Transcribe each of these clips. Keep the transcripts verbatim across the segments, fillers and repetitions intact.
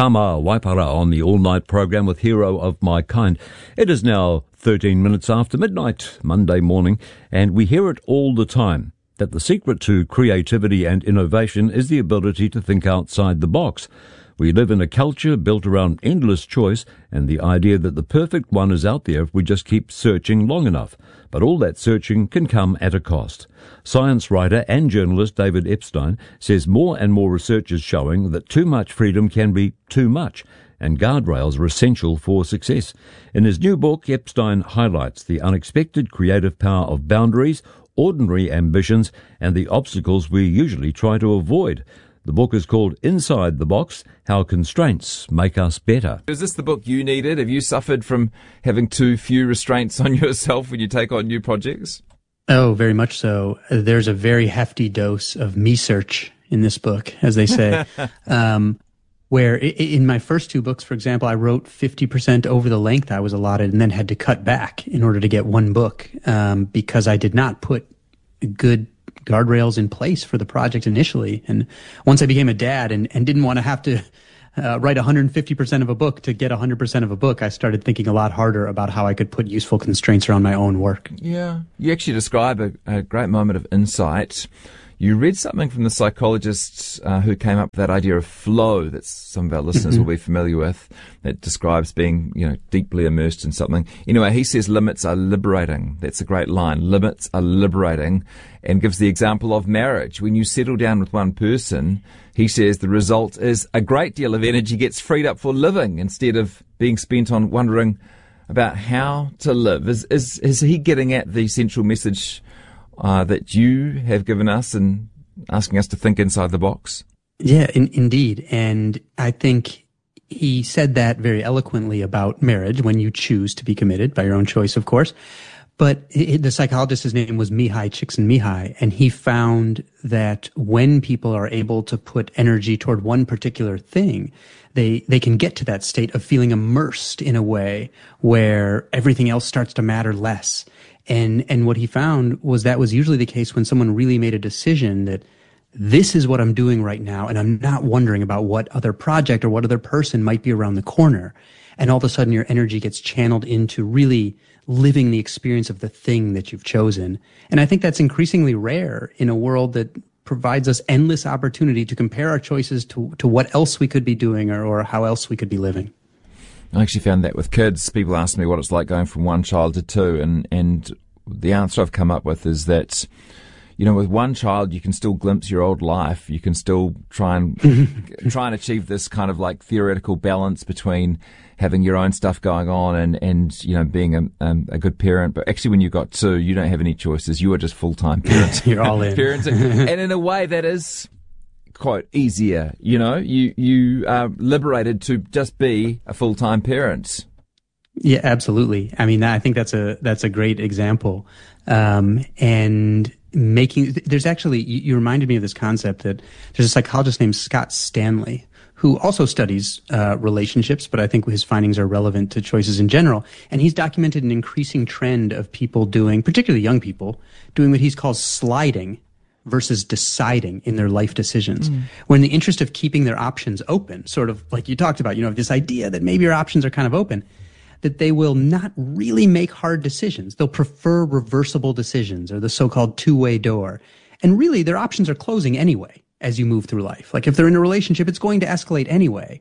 Tama Waipara on the all-night program with Hero of My Kind. It is now thirteen minutes after midnight, Monday morning, and we hear it all the time, that the secret to creativity and innovation is the ability to think outside the box. We live in a culture built around endless choice and the idea that the perfect one is out there if we just keep searching long enough. But all that searching can come at a cost. Science writer and journalist David Epstein says more and more research is showing that too much freedom can be too much, and guardrails are essential for success. In his new book, Epstein highlights the unexpected creative power of boundaries, ordinary ambitions, and the obstacles we usually try to avoid. The book is called Inside the Box, How Constraints Make Us Better. Is this the book you needed? Have you suffered from having too few restraints on yourself when you take on new projects? Oh, very much so. There's a very hefty dose of me-search in this book, as they say. um, where in my first two books, for example, I wrote fifty percent over the length I was allotted and then had to cut back in order to get one book um, because I did not put good guardrails in place for the project initially. And once I became a dad and, and didn't want to have to uh, write one hundred fifty percent of a book to get one hundred percent of a book, I started thinking a lot harder about how I could put useful constraints around my own work. Yeah. You actually describe a, a great moment of insight. You read something from the psychologists uh, who came up with that idea of flow that some of our listeners Mm-hmm. will be familiar with, that describes being, you know, deeply immersed in something. Anyway, he says limits are liberating. That's a great line. Limits are liberating, and gives the example of marriage. When you settle down with one person, he says the result is a great deal of energy gets freed up for living instead of being spent on wondering about how to live. Is, is, is he getting at the central message Uh, that you have given us and asking us to think inside the box? Yeah, in, indeed. And I think he said that very eloquently about marriage, when you choose to be committed by your own choice, of course. But it, the psychologist, his name was Mihai Csikszentmihalyi, and he found that when people are able to put energy toward one particular thing, they, they can get to that state of feeling immersed in a way where everything else starts to matter less. And, and what he found was that was usually the case when someone really made a decision that this is what I'm doing right now, and I'm not wondering about what other project or what other person might be around the corner. And all of a sudden your energy gets channeled into really living the experience of the thing that you've chosen. And I think that's increasingly rare in a world that provides us endless opportunity to compare our choices to, to what else we could be doing or, or how else we could be living. I actually found that with kids. People ask me what it's like going from one child to two, and, and the answer I've come up with is that, you know, with one child, you can still glimpse your old life. You can still try and try and achieve this kind of like theoretical balance between having your own stuff going on and, and you know, being a, um, a good parent. But actually, when you've got two, you don't have any choices. You are just full-time parent. You're all in. Parenting. And in a way, that is quite easier. You know, you, you are liberated to just be a full-time parent. Yeah, absolutely. I mean, I think that's a, that's a great example. Um, and making, there's actually, you, you reminded me of this concept that there's a psychologist named Scott Stanley who also studies uh, relationships, but I think his findings are relevant to choices in general. And he's documented an increasing trend of people doing, particularly young people, doing what he's called sliding versus deciding in their life decisions. Mm. Where in the interest of keeping their options open, sort of like you talked about, you know, this idea that maybe your options are kind of open, that they will not really make hard decisions. They'll prefer reversible decisions or the so-called two-way door. And really, their options are closing anyway as you move through life. Like if they're in a relationship, it's going to escalate anyway.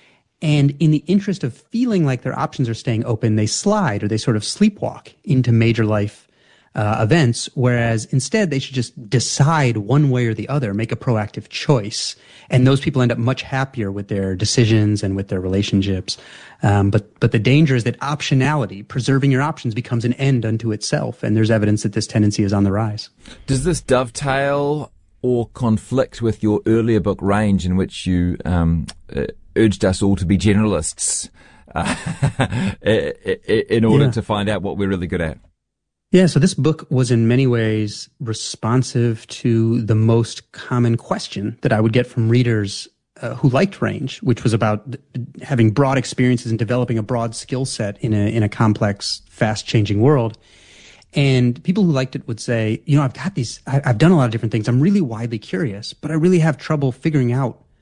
And in the interest of feeling like their options are staying open, they slide or they sort of sleepwalk into major life uh, events, whereas instead they should just decide one way or the other, make a proactive choice. And those people end up much happier with their decisions and with their relationships. Um, but, but the danger is that optionality, preserving your options, becomes an end unto itself. And there's evidence that this tendency is on the rise. Does this dovetail or conflict with your earlier book, Range, in which you um, uh, urged us all to be generalists uh, in order yeah. to find out what we're really good at? Yeah, so this book was in many ways responsive to the most common question that I would get from readers uh, who liked Range, which was about having broad experiences and developing a broad skill set in a in a complex, fast-changing world. And people who liked it would say, you know, I've got these, I, I've done a lot of different things. I'm really widely curious, but I really have trouble figuring out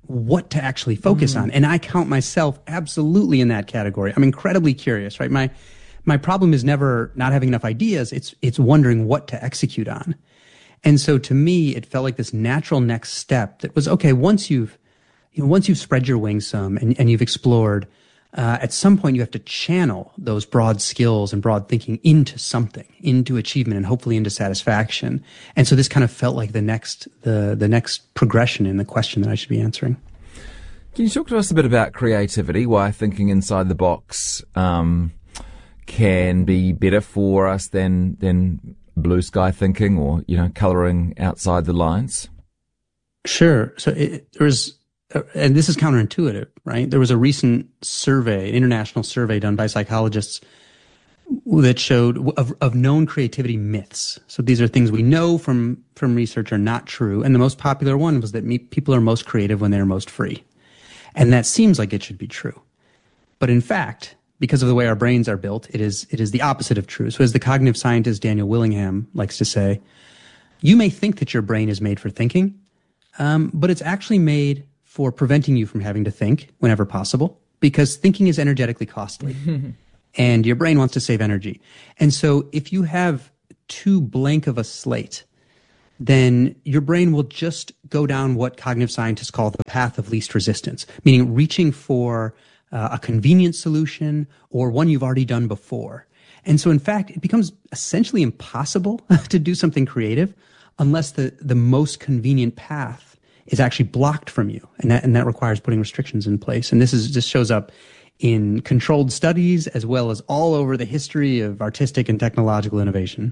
what to actually focus mm. on. And I count myself absolutely in that category. I'm incredibly curious, right? My my problem is never not having enough ideas. It's it's wondering what to execute on. And so to me, it felt like this natural next step that was, okay, once you've you know, once you've spread your wings some and, and you've explored, uh, at some point you have to channel those broad skills and broad thinking into something, into achievement, and hopefully into satisfaction. And so this kind of felt like the next the the next progression in the question that I should be answering. Can you talk to us a bit about creativity, why thinking inside the box um, can be better for us than than blue sky thinking, or, you know, colouring outside the lines? Sure. So it, there was, uh, and this is counterintuitive, right? There was a recent survey, an international survey done by psychologists that showed of, of known creativity myths. So these are things we know from, from research are not true. And the most popular one was that me, people are most creative when they're most free. And that seems like it should be true. But in fact, because of the way our brains are built, it is it is the opposite of true. So as the cognitive scientist Daniel Willingham likes to say, you may think that your brain is made for thinking, um, but it's actually made for preventing you from having to think whenever possible, because thinking is energetically costly. And your brain wants to save energy. And so if you have too blank of a slate, then your brain will just go down what cognitive scientists call the path of least resistance, meaning reaching for uh, a convenient solution or one you've already done before. And so, in fact, it becomes essentially impossible to do something creative unless the, the most convenient path is actually blocked from you. And that, and that requires putting restrictions in place. And this is just shows up in controlled studies as well as all over the history of artistic and technological innovation.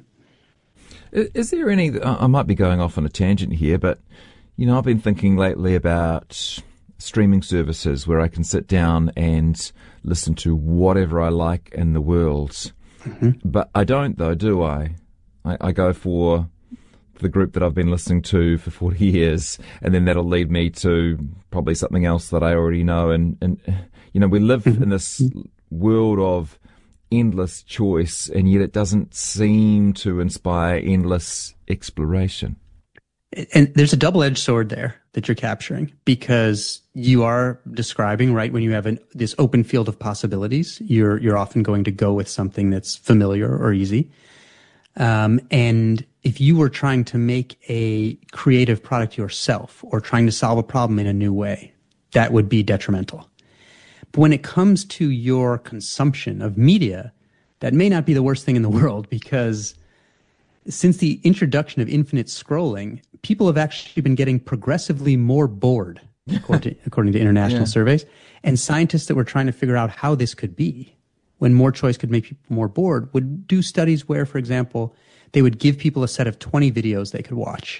Is there any, I might be going off on a tangent here, but, you know, I've been thinking lately about streaming services where I can sit down and listen to whatever I like in the world. Mm-hmm. But I don't, though, do I? I? I go for the group that I've been listening to for forty years, and then that'll lead me to probably something else that I already know. And, and you know, we live mm-hmm. in this world of endless choice, and yet it doesn't seem to inspire endless exploration. And there's a double-edged sword there that you're capturing, because you are describing, right, when you have an, this open field of possibilities, you're you're often going to go with something that's familiar or easy. Um, and if you were trying to make a creative product yourself or trying to solve a problem in a new way, that would be detrimental. But when it comes to your consumption of media, that may not be the worst thing in the world, because since the introduction of infinite scrolling, people have actually been getting progressively more bored, according to, according to international yeah. surveys. And scientists that were trying to figure out how this could be, when more choice could make people more bored, would do studies where, for example, they would give people a set of twenty videos they could watch.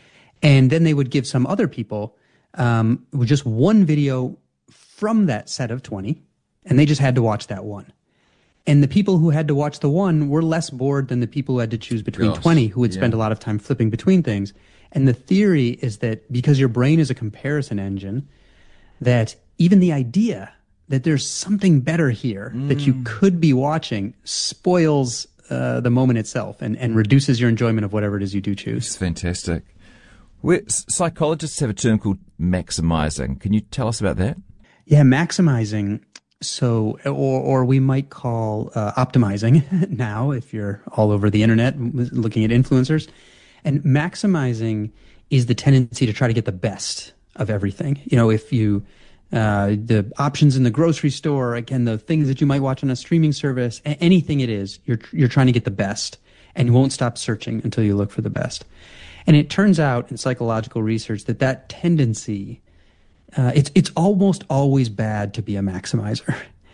And then they would give some other people um, with just one video from that set of twenty, and they just had to watch that one. And the people who had to watch the one were less bored than the people who had to choose between Gosh, twenty, who would yeah. spend a lot of time flipping between things. And the theory is that because your brain is a comparison engine, that even the idea that there's something better here mm. that you could be watching spoils uh, the moment itself and, and reduces your enjoyment of whatever it is you do choose. It's fantastic. We're, psychologists have a term called maximizing. Can you tell us about that? Yeah, maximizing. So, or, or we might call uh, optimizing now, if you're all over the internet looking at influencers. And maximizing is the tendency to try to get the best of everything. You know, if you, uh, the options in the grocery store, again, the things that you might watch on a streaming service, anything it is, you're, you're trying to get the best, and you won't stop searching until you look for the best. And it turns out in psychological research that that tendency, Uh, it's it's almost always bad to be a maximizer,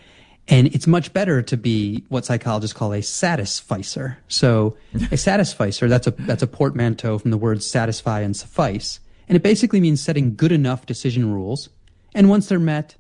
and it's much better to be what psychologists call a satisficer. So a satisficer, that's a that's a portmanteau from the words satisfy and suffice, and it basically means setting good enough decision rules, and once they're met,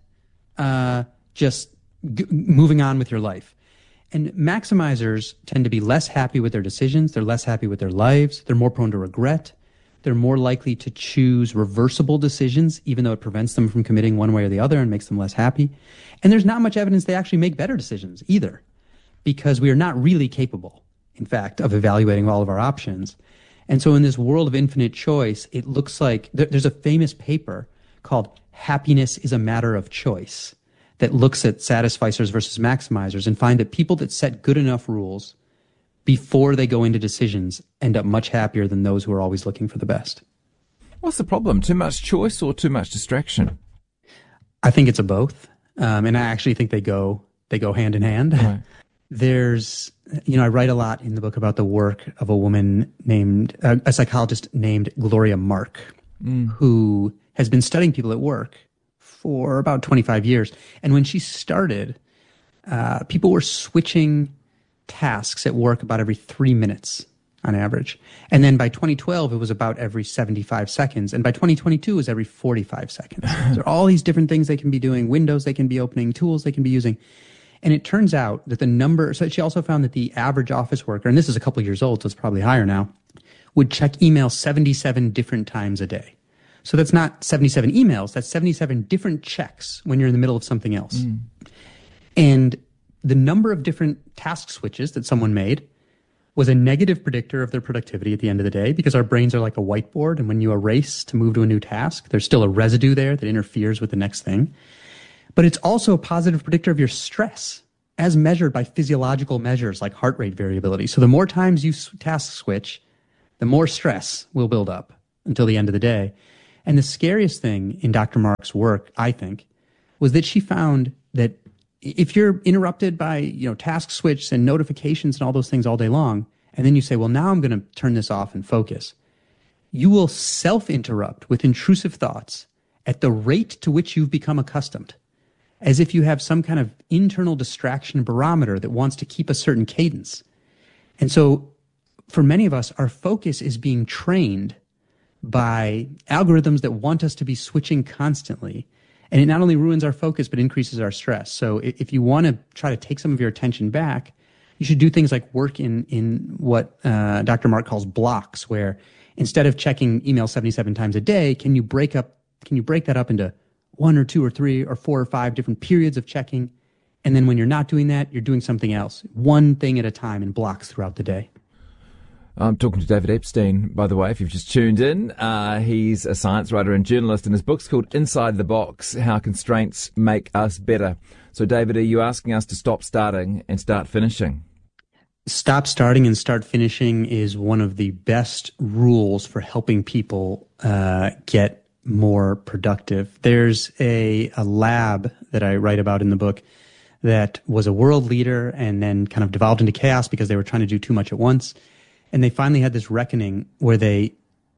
uh, just g- moving on with your life. And maximizers tend to be less happy with their decisions. They're less happy with their lives. They're more prone to regret. They're more likely to choose reversible decisions, even though it prevents them from committing one way or the other and makes them less happy. And there's not much evidence they actually make better decisions either, because we are not really capable, in fact, of evaluating all of our options. And so in this world of infinite choice, it looks like th- there's a famous paper called Happiness is a Matter of Choice that looks at satisficers versus maximizers and find that people that set good enough rules before they go into decisions end up much happier than those who are always looking for the best. What's the problem? Too much choice or too much distraction? I think it's a both. Um, and I actually think they go they go hand in hand. Right. There's, you know, I write a lot in the book about the work of a woman named, uh, a psychologist named Gloria Mark, mm. who has been studying people at work for about twenty-five years. And when she started, uh, people were switching tasks at work about every three minutes on average. And then by twenty twelve, it was about every seventy-five seconds. And by twenty twenty-two, it was every forty-five seconds. There are all these different things they can be doing, windows they can be opening, tools they can be using. And it turns out that the number, so she also found that the average office worker, and this is a couple of years old, so it's probably higher now, would check email seventy-seven different times a day. So that's not seventy-seven emails, that's seventy-seven different checks when you're in the middle of something else. Mm. And the number of different task switches that someone made was a negative predictor of their productivity at the end of the day, because our brains are like a whiteboard, and when you erase to move to a new task, there's still a residue there that interferes with the next thing. But it's also a positive predictor of your stress, as measured by physiological measures like heart rate variability. So the more times you task switch, the more stress will build up until the end of the day. And the scariest thing in Doctor Mark's work, I think, was that she found that if you're interrupted by, you know, task switch and notifications and all those things all day long, and then you say, well, now I'm going to turn this off and focus, you will self-interrupt with intrusive thoughts at the rate to which you've become accustomed, as if you have some kind of internal distraction barometer that wants to keep a certain cadence. And so for many of us, our focus is being trained by algorithms that want us to be switching constantly. And it not only ruins our focus, but increases our stress. So if you want to try to take some of your attention back, you should do things like work in, in what uh, Doctor Mark calls blocks, where instead of checking email seventy-seven times a day, can you break up, can you break that up into one or two or three or four or five different periods of checking? And then when you're not doing that, you're doing something else, one thing at a time in blocks throughout the day. I'm talking to David Epstein, by the way, if you've just tuned in. Uh, he's a science writer and journalist, and his book's called Inside the Box, How Constraints Make Us Better. So, David, are you asking us to stop starting and start finishing? Stop starting and start finishing is one of the best rules for helping people uh, get more productive. There's a, a lab that I write about in the book that was a world leader and then kind of devolved into chaos because they were trying to do too much at once. And they finally had this reckoning where they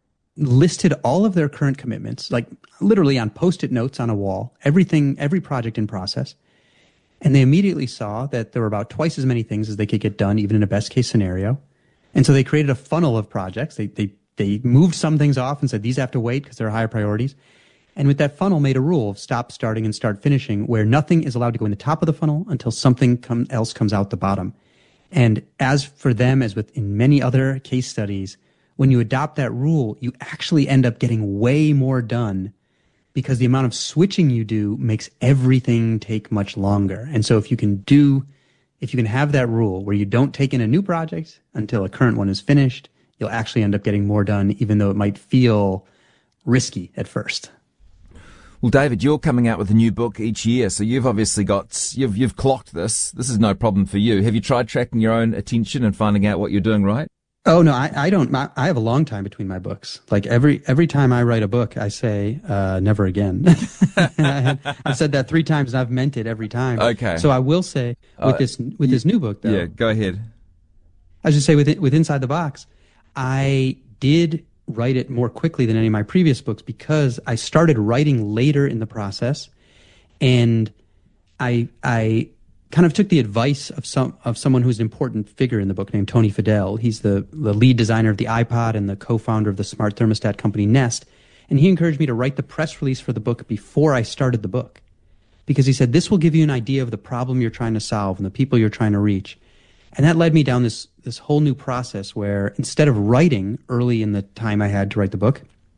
listed all of their current commitments, like literally on Post-it notes on a wall, everything, every project in process. And they immediately saw that there were about twice as many things as they could get done, even in a best case scenario. And so they created a funnel of projects. They, they, they moved some things off and said, these have to wait because they're higher priorities. And with that funnel made a rule of stop starting and start finishing, where nothing is allowed to go in the top of the funnel until something come, else comes out the bottom. And as for them, as with in many other case studies, when you adopt that rule, you actually end up getting way more done because the amount of switching you do makes everything take much longer. And so if you can do, if you can have that rule where you don't take in a new project until a current one is finished, you'll actually end up getting more done, even though it might feel risky at first. Well, David, you're coming out with a new book each year, so you've obviously got, you've you've clocked this. This is no problem for you. Have you tried tracking your own attention and finding out what you're doing right? Oh, no, I, I don't. I, I have a long time between my books. Like every every time I write a book, I say, uh, never again. I, I've said that three times and I've meant it every time. Okay. So I will say with uh, this with this new book, though. Yeah, go ahead. I should say with, with Inside the Box, I did write it more quickly than any of my previous books because I started writing later in the process, and I I kind of took the advice of some of someone who's an important figure in the book named Tony Fadell. He's the, the lead designer of the iPod and the co-founder of the smart thermostat company Nest, and he encouraged me to write the press release for the book before I started the book because he said this will give you an idea of the problem you're trying to solve and the people you're trying to reach. And that led me down this this whole new process where instead of writing early in the time I had to write the book,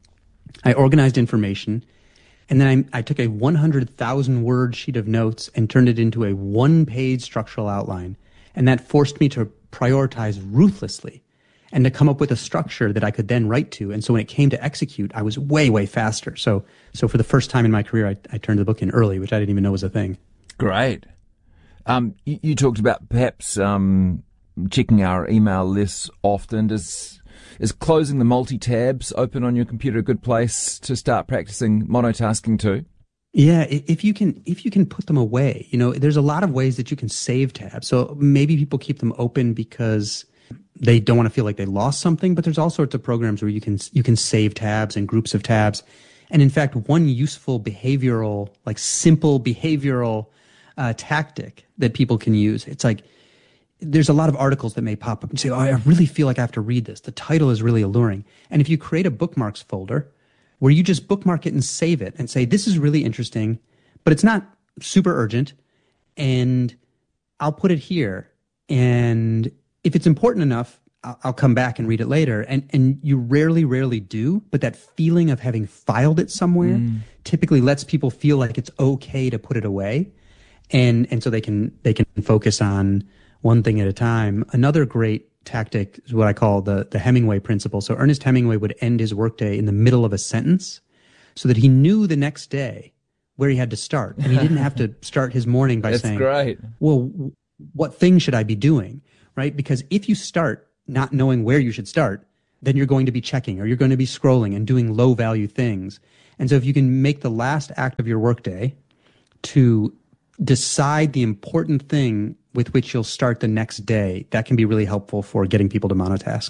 I organized information, and then I, I took a one hundred thousand word sheet of notes and turned it into a one-page structural outline. And that forced me to prioritize ruthlessly. and to come up with a structure that I could then write to. And so when it came to execute, I was way, way faster. So, so for the first time in my career, I, I turned the book in early, which I didn't even know was a thing. Great. Um, you, you talked about perhaps um, checking our email less often. Does is closing the multi-tabs open on your computer a good place to start practicing monotasking too? Yeah, if you can, if you can put them away, you know, there's a lot of ways that you can save tabs. So maybe people keep them open because they don't want to feel like they lost something, but there's all sorts of programs where you can, you can save tabs and groups of tabs. And in fact, one useful behavioral, like simple behavioral uh, tactic that people can use, it's like, there's a lot of articles that may pop up and say, oh, I really feel like I have to read this. The title is really alluring. And if you create a bookmarks folder where you just bookmark it and save it and say, this is really interesting, but it's not super urgent, and I'll put it here. And if it's important enough, I'll, I'll come back and read it later. And, and you rarely, rarely do, but that feeling of having filed it somewhere mm. typically lets people feel like it's okay to put it away. And, and so they can, they can focus on one thing at a time. Another great tactic is what I call the, the Hemingway principle. So Ernest Hemingway would end his workday in the middle of a sentence so that he knew the next day where he had to start. And he didn't have to start his morning by That's saying, great. well, what thing should I be doing? Right? Because if you start not knowing where you should start, then you're going to be checking or you're going to be scrolling and doing low value things. And so if you can make the last act of your workday to decide the important thing with which you'll start the next day, that can be really helpful for getting people to monotask.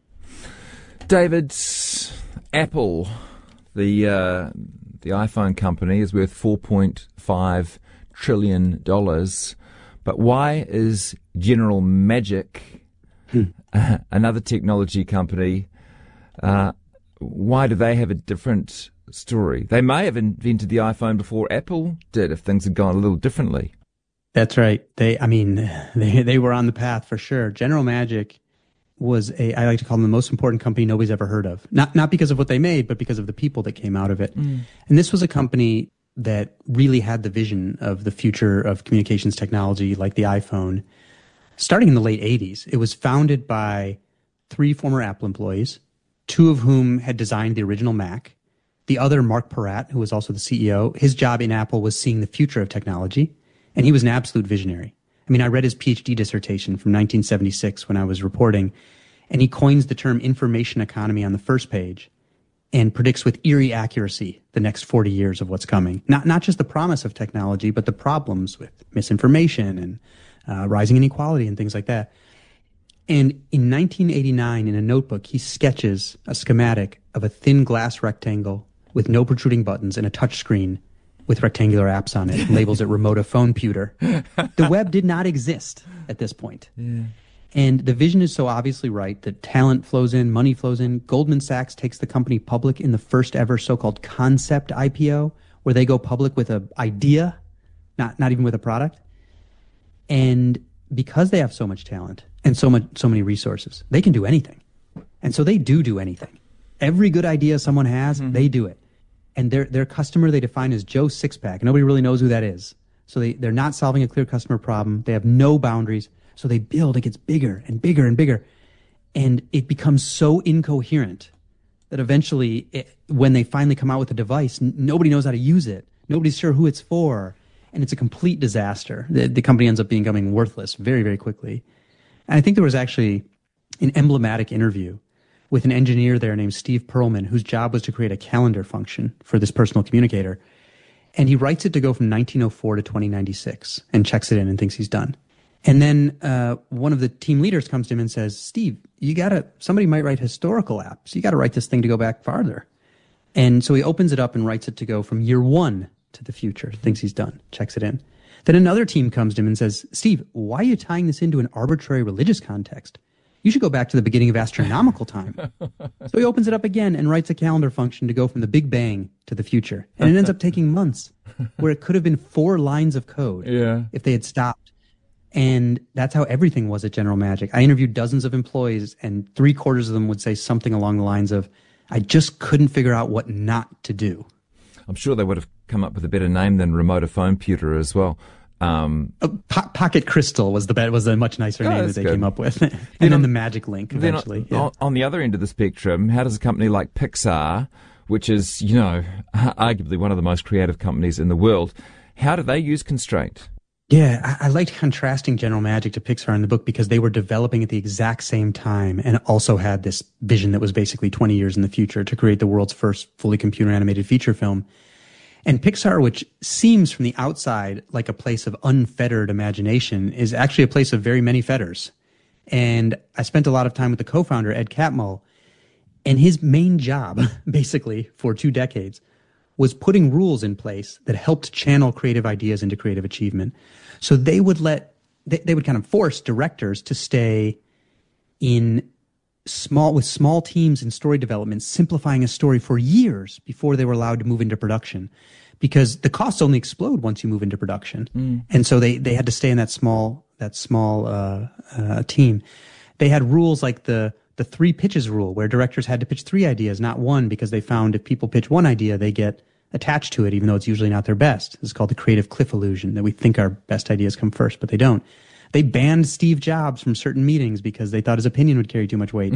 David, Apple, the uh, the iPhone company, is worth four point five trillion dollars. But why is General Magic, hmm. uh, another technology company, uh, why do they have a different story? They may have invented the iPhone before Apple did if things had gone a little differently. That's right. They, I mean, they they were on the path for sure. General Magic was a, I like to call them the most important company nobody's ever heard of. Not not because of what they made, but because of the people that came out of it. Mm. And this was a company that really had the vision of the future of communications technology, like the iPhone, starting in the late eighties. It was founded by three former Apple employees, two of whom had designed the original Mac. The other, Mark Peratt, who was also the C E O, his job in Apple was seeing the future of technology. And he was an absolute visionary. I mean, I read his PhD dissertation from nineteen seventy-six when I was reporting, and he coins the term information economy on the first page and predicts with eerie accuracy the next forty years of what's coming. Not not just the promise of technology, but the problems with misinformation and uh, rising inequality and things like that. And in nineteen eighty-nine, in a notebook, he sketches a schematic of a thin glass rectangle with no protruding buttons and a touch screen with rectangular apps on it, labels it remote phone pewter. The web did not exist at this point. Yeah. And the vision is so obviously right that talent flows in, money flows in. Goldman Sachs takes the company public in the first ever so-called concept I P O, where they go public with an idea, not, not even with a product. And because they have so much talent and so much, so many resources, they can do anything. And so they do do anything. Every good idea someone has, mm-hmm. they do it. And their their customer they define as Joe Sixpack. Nobody really knows who that is. So they, they're not solving a clear customer problem. They have no boundaries. So they build, it gets bigger and bigger and bigger. And it becomes so incoherent that eventually, it, when they finally come out with a device, n- nobody knows how to use it. Nobody's sure who it's for. And it's a complete disaster. The, the company ends up becoming worthless very, very quickly. And I think there was actually an emblematic interview with an engineer there named Steve Perlman, whose job was to create a calendar function for this personal communicator. And he writes it to go from nineteen oh four to twenty ninety-six and checks it in and thinks he's done. And then uh, one of the team leaders comes to him and says, Steve, you gotta, somebody might write historical apps. You gotta write this thing to go back farther. And so he opens it up and writes it to go from year one to the future, thinks he's done, checks it in. Then another team comes to him and says, Steve, why are you tying this into an arbitrary religious context? You should go back to the beginning of astronomical time. So he opens it up again and writes a calendar function to go from the Big Bang to the future. And it ends up taking months, where it could have been four lines of code yeah. if they had stopped. And that's how everything was at General Magic. I interviewed dozens of employees, and three quarters of them would say something along the lines of, I just couldn't figure out what not to do. I'm sure they would have come up with a better name than remote phone pewter as well. Um, uh, po- Pocket Crystal was the bet was a much nicer oh, name that they good. came up with, and then, then on, the Magic Link eventually. Then on, yeah. on the other end of the spectrum, how does a company like Pixar, which is you know arguably one of the most creative companies in the world, how do they use constraint? Yeah, I, I liked contrasting General Magic to Pixar in the book because they were developing at the exact same time and also had this vision that was basically twenty years in the future to create the world's first fully computer animated feature film. And Pixar, which seems from the outside like a place of unfettered imagination, is actually a place of very many fetters. And I spent a lot of time with the co-founder, Ed Catmull, and his main job, basically, for two decades, was putting rules in place that helped channel creative ideas into creative achievement. So they would let, they, they would kind of force directors to stay in small, with small teams in story development, simplifying a story for years before they were allowed to move into production. Because the costs only explode once you move into production. Mm. And so they, they had to stay in that small, that small, uh, uh, team. They had rules like the, the three pitches rule, where directors had to pitch three ideas, not one, because they found if people pitch one idea, they get attached to it, even though it's usually not their best. This is called the creative cliff illusion, that we think our best ideas come first, but they don't. They banned Steve Jobs from certain meetings because they thought his opinion would carry too much weight.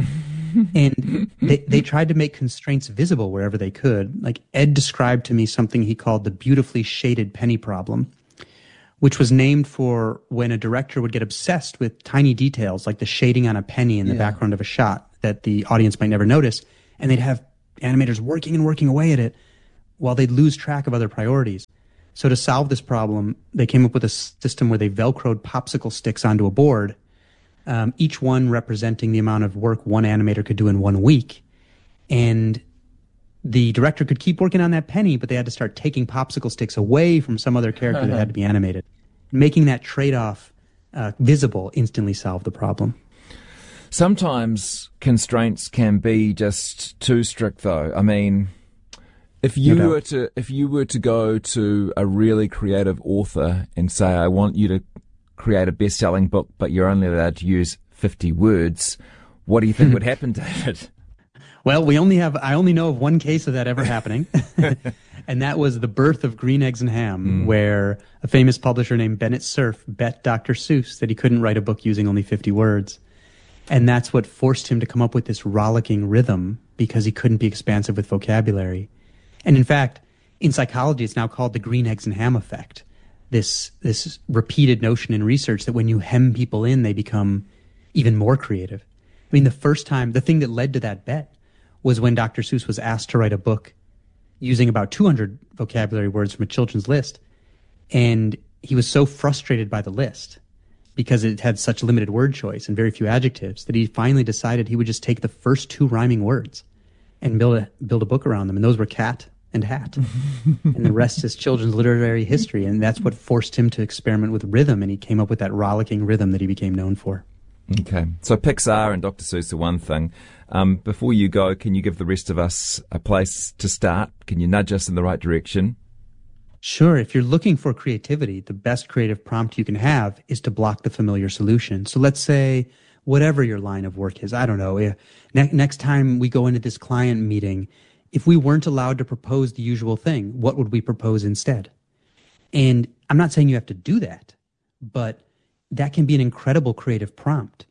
And they, they tried to make constraints visible wherever they could. Like Ed described to me something he called the beautifully shaded penny problem, which was named for when a director would get obsessed with tiny details like the shading on a penny in the yeah. background of a shot that the audience might never notice. And they'd have animators working and working away at it while they'd lose track of other priorities. So to solve this problem, they came up with a system where they Velcroed popsicle sticks onto a board, um, each one representing the amount of work one animator could do in one week. And the director could keep working on that penny, but they had to start taking popsicle sticks away from some other character uh-huh. that had to be animated. Making that trade-off uh, visible instantly solved the problem. Sometimes constraints can be just too strict, though. I mean, if you No were to if you were to go to a really creative author and say, "I want you to create a best-selling book, but you're only allowed to use fifty words," what do you think would happen, David? Well, we only have I only know of one case of that ever happening, and that was The Birth of Green Eggs and Ham, mm. where a famous publisher named Bennett Cerf bet Doctor Seuss that he couldn't write a book using only fifty words. And that's what forced him to come up with this rollicking rhythm, because he couldn't be expansive with vocabulary. And in fact, in psychology, it's now called the green eggs and ham effect. This, this repeated notion in research that when you hem people in, they become even more creative. I mean, the first time, the thing that led to that bet was when Doctor Seuss was asked to write a book using about two hundred vocabulary words from a children's list. And he was so frustrated by the list, because it had such limited word choice and very few adjectives, that he finally decided he would just take the first two rhyming words and build a, build a book around them. And those were cat and hat. And the rest is children's literary history. And that's what forced him to experiment with rhythm. And he came up with that rollicking rhythm that he became known for. Okay. So Pixar and Doctor Seuss are one thing. Um, before you go, can you give the rest of us a place to start? Can you nudge us in the right direction? Sure. If you're looking for creativity, the best creative prompt you can have is to block the familiar solution. So let's say whatever your line of work is, I don't know, ne- next time we go into this client meeting, if we weren't allowed to propose the usual thing, what would we propose instead? And I'm not saying you have to do that, but that can be an incredible creative prompt.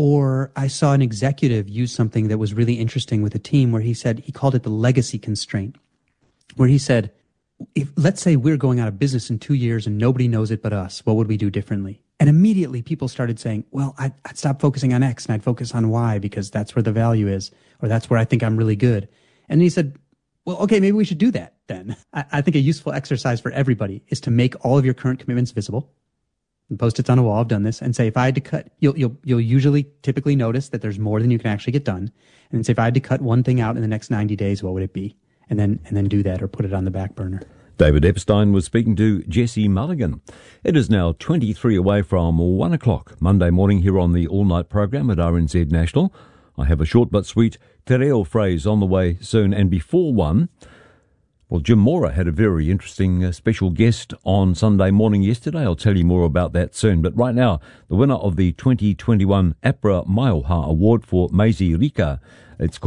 Or I saw an executive use something that was really interesting with a team where he said, he called it the legacy constraint, where he said, if, let's say we're going out of business in two years and nobody knows it but us, what would we do differently? And immediately people started saying, well, I'd, I'd stop focusing on X and I'd focus on Y because that's where the value is, or that's where I think I'm really good. And he said, well, okay, maybe we should do that then. I, I think a useful exercise for everybody is to make all of your current commitments visible and post it on a wall. I've done this, and say, if I had to cut, you'll, you'll, you'll usually typically notice that there's more than you can actually get done. And say, if I had to cut one thing out in the next ninety days, what would it be? And then, and then do that, or put it on the back burner. David Epstein was speaking to Jesse Mulligan. It is now twenty-three away from one o'clock Monday morning here on the all-night program at R N Z National. I have a short but sweet te reo phrase on the way soon. And before one, well, Jim Mora had a very interesting uh, special guest on Sunday morning yesterday. I'll tell you more about that soon. But right now, the winner of the twenty twenty-one APRA Maioha Award for Maisie Rika, it's called